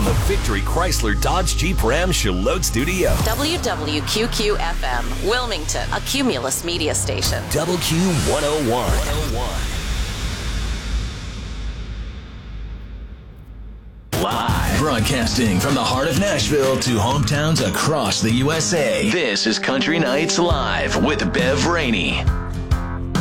the Victory Chrysler Dodge Jeep Ram Charlotte Studio. WWQQ-FM, Wilmington, a Cumulus media station. WQ101. Live. Broadcasting from the heart of Nashville to hometowns across the USA. This is Country Nights Live with Bev Rainey.